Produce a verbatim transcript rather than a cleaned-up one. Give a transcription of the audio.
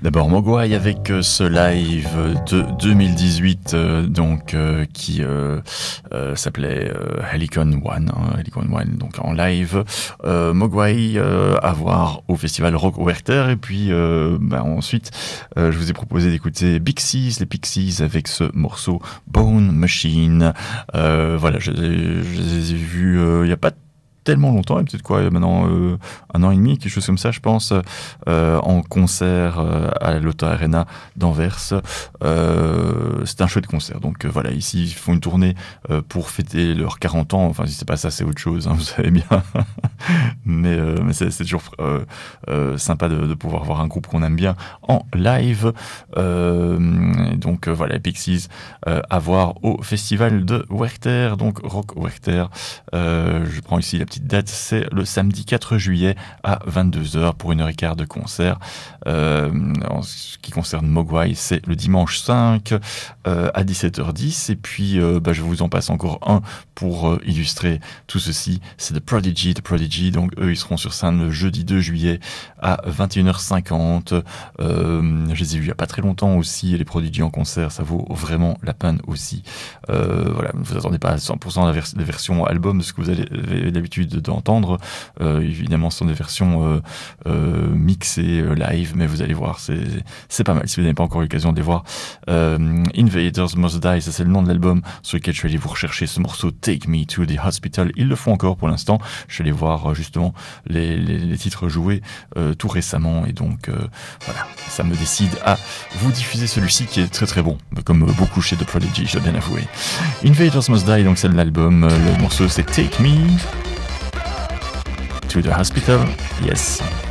D'abord Mogwai avec euh, ce live de deux mille dix-huit euh, donc euh, qui euh, euh, s'appelait euh, Helicon One, hein, Helicon One donc en live. Euh, Mogwai euh, à voir au festival Rock Werther et puis euh, bah, ensuite euh, je vous ai proposé d'écouter Pixies, les Pixies avec ce morceau Bone Machine. Euh, voilà, je, je les ai vus euh, il y a pas tellement longtemps, et peut-être quoi, maintenant euh, un an et demi, quelque chose comme ça, je pense, euh, en concert euh, à l'Ota Arena d'Anvers. Euh, c'est un chouette concert. Donc euh, voilà, ici ils font une tournée euh, pour fêter leurs quarante ans. Enfin, si c'est pas ça, c'est autre chose, hein, vous savez bien. mais euh, mais c'est, c'est toujours euh, euh, sympa de, de pouvoir voir un groupe qu'on aime bien en live. Euh, donc euh, voilà, Pixies euh, à voir au festival de Werther, donc Rock Werther. Euh, je prends ici la petite date, c'est le samedi quatre juillet à vingt-deux heures pour une heure et quart de concert. Euh, en ce qui concerne Mogwai, c'est le dimanche cinq euh, à dix-sept heures dix. Et puis, euh, bah, je vous en passe encore un pour euh, illustrer tout ceci. C'est The Prodigy. The Prodigy, donc eux, ils seront sur scène le jeudi deux juillet à vingt et une heures cinquante. Euh, je les ai vus il n'y a pas très longtemps aussi, les Prodigy en concert, ça vaut vraiment la peine aussi. Euh, voilà, ne vous attendez pas à cent pour cent de la vers- des versions album de ce que vous avez, avez l'habitude d'entendre. Euh, évidemment, ce sont des versions euh, euh, mixées euh, live, mais vous allez voir, c'est, c'est pas mal. Si vous n'avez pas encore eu l'occasion de les voir, euh, Invaders Must Die, ça c'est le nom de l'album sur lequel je suis allé vous rechercher ce morceau Take Me to the Hospital. Ils le font encore pour l'instant. Je suis allé voir euh, justement les, les, les titres joués euh, tout récemment, et donc euh, voilà, ça me décide à vous diffuser celui-ci qui est très très bon, comme beaucoup chez The Prodigy, je dois bien avouer. Invaders Must Die, donc c'est de l'album. Le morceau c'est Take Me to the Hospital. Yes.